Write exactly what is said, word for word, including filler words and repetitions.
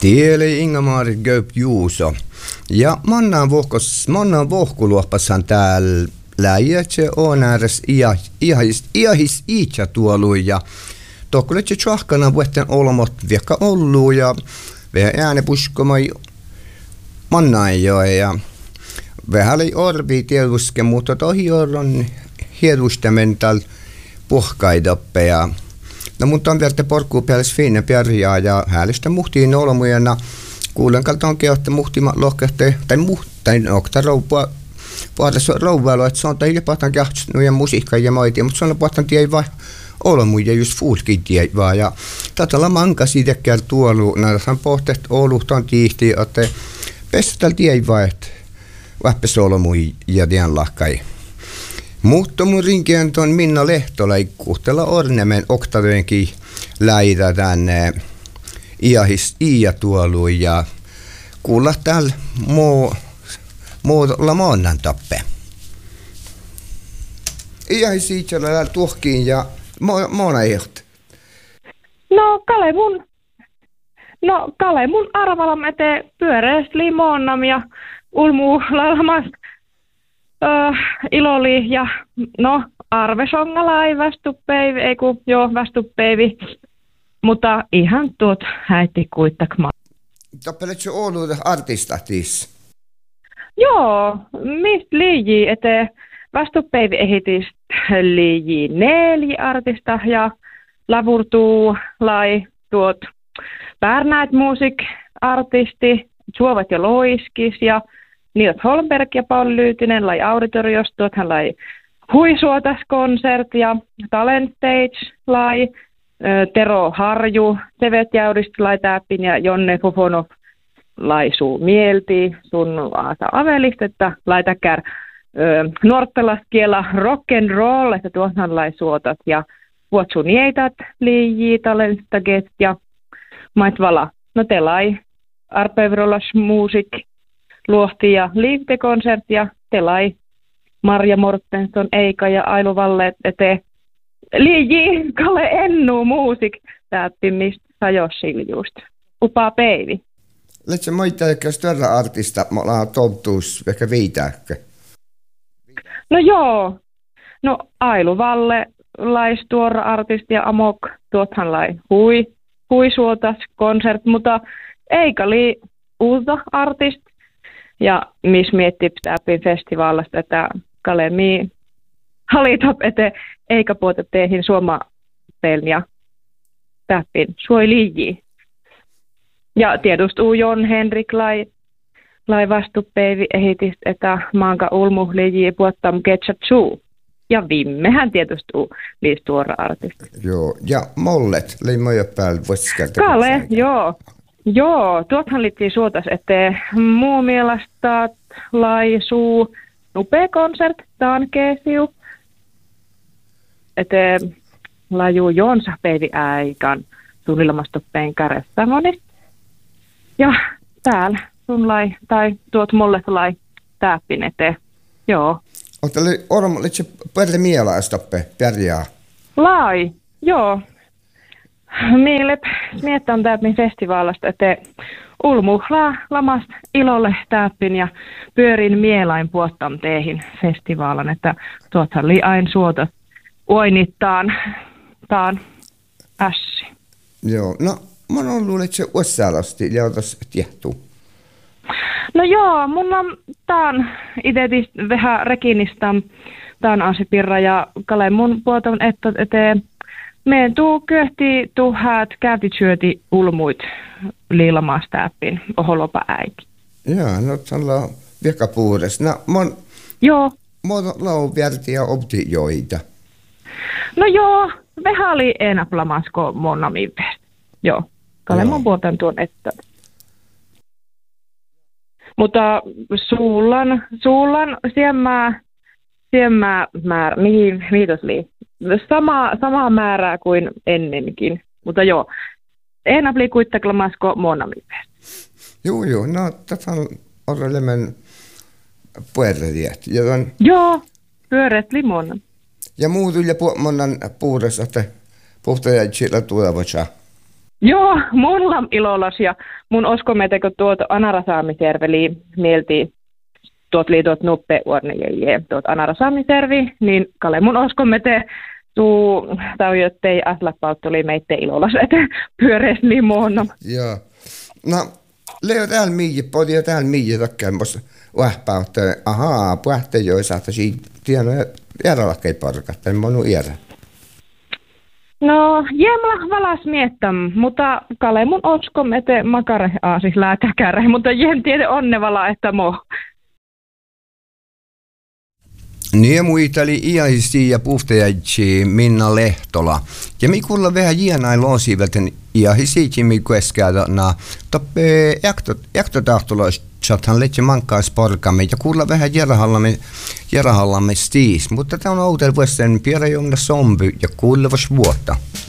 Tieli Inga-Maarit Göp Juuso. Ja mannan vohkos, mannan vohkuluoppasan täällä läijätse on ääres iahis, iahis iitsä tuolu ja tokkoletse tjahkana vuotten olmot viekka ollu ja vähän äänepuskoma mannan jo ja vähän oli orvi tieduske, mutta tohi on hiedustemental puhkaidoppe ja no mutta on vielä porkkuu päälle finne pärjää ja häälistä muhtiin olmujena kuulen kalta on kehotta muhtima lohkehte tai muhtain okta roupua puolessa rouvailu että se on teille pahtan kähtsnuja musiikka ja maitia mutta se on pahtan tiei vai olmuja just fuulkin tiei vaan ja tatalla manka siitä käy tuolu nähdään pohtet oluhtaan tiihti että pestetään tiei vai että väppes olmuja ja tien lahkai. Mutta mun rinkien tuon Minna Lehtola ikkuhtella ornemen oktavenkin läitä tänne iahis iä tuolu ja kuulla täällä muu muulla maannan tappe. Iahis iitsellä täällä tuhkiin ja moona ehdot. No Kale mun, no Kale mun arvalam ete pyöreästi limonam ja ulmuu laulamas Uh, iloli ja no arvesongalai vastupeivi, ei kun joo vastupeivi, mutta ihan tuot häitti kuittakmaa. Tappeletko Oulu artistatis? Joo, mistä liiji, että vastupeivi ehitis liiji neljä artista ja lavurtuu lai tuot Pärnäät musiik artisti, Suovat ja Loiskis ja Niot Holmberg ja Pauli Lyytinen lai auditorios, tuothan lai Huisuotas konsert ja Talent Stage lai Tero Harju, Tevet Jäydist lai täppin ja Jonne Fofonov lai suu mielti, sun aasa avelist, että laita kär nuorttelaskiela rock and roll, että tuothan lai suotat ja vuotsu nieitat liiji Talent Stage ja mait vala, no te lai arpevrolas musiik. Luohti ja liivtekonsertti ja telai Marja Mortenson, Eika ja Ailu Valle, ete liiji Kale ennu muusik täppimistä sajosiljuust. Upaa peivi. Letsä moita, että störra artista, mä ollaan toltuus, ehkä viitääkö? No joo. No Ailu Valle, laistuora artisti ja Amok, tuothan lai hui, huisuotas konsert, mutta Eika li uuta artist. Ja mis miettii täppin festivaalista, että Kalemi halitap, että eikä puhuta teihin suoma peln ja täppin suoi liiji. Ja tiedustuu Jon Henrik lai, lai vastupeivi ehitist, että maanka ulmu liiji puhuttam ketchatsu. Ja Vimmehän tietustuu liistuora artisti. Joo, ja mollet, leimoja päällä, voisi kertoa. Kale, joo. Joo, tuothan liittyy suotas, että muu mielestä laisuu nupea konsert, tankeesiu, että laju jonsa peivi äikan suunnilmastoppeen kädessä monista. Ja täällä sun lai, tai tuot mulle lai täppin, että joo. Oletko ormo, litsi pärle mielastoppe, pärjää? Lai, joo. Miele miettän täppin festivaalasta, että ulmuhlaa lamasta ilolle täppin ja pyörin mielain puottam teihin festivaalan, että tuothan li ain suota uinittaan taan ässi. Joo, no mä oon luullut, että se uussaalosti ja otas tiehtuu. No joo, mun on taan ite vähän rekinistä taan asipirra ja Kale mun puotam, että ete meidän tuu köhti tuhat käytityöti ulmuit liilamaastääppin oholopa äiti. Joo, no tällä viekka puures. No, mon, joo. Mon lau värti ja opti joita. No joo, vähän oli enäplamasko monami vest. Joo, Kale mun puoltan tuon että. Mutta suullan, suullan siemmää, siemmää määrä, mihin, miitos lii? Sama, samaa määrää kuin ennenkin, mutta joo, en apli kuittaklamasko monamipe. Joo, joo, no tätä on olemen puerrediet. Joo, pyöreät limon. Ja muu tuli monan puudessa, että puhtaja chilla tulevassa. Joo, mulla on ilolas ja mun uskometeko tuota Anarasaamiserveli mielti tuot liitot nuppe uornejeje tuot Anarasaamiservi, niin kale mun uskomete tuu taujottei aslapaut tuli meitte ilolas, että pyöreäs niin muonna. Joo. No, leo täällä miiji, podia täällä miiji takkeemmassa vähpäyttä, ahaa, puhte joisahta siitä tienoja järjälläkei parkat, en monu järä. No, jemla valas miettam, mutta kale mun oskom ete makare aasis läätäkäre, mutta jen tiede onnevala, että mo. Niin muitali iäisi ja puhtajatsi Minna Lehtola. Ja mi kuulla vähän jienai loosivelten iäisi mi kueskäädä na toppe jaktotahtuloisathan letse mankkaa sporkamme ja kuulla vähän järhallamme järhallamme stiis, mutta tämä on outel vuosten pierä jomna somby ja kuulevas vuotta.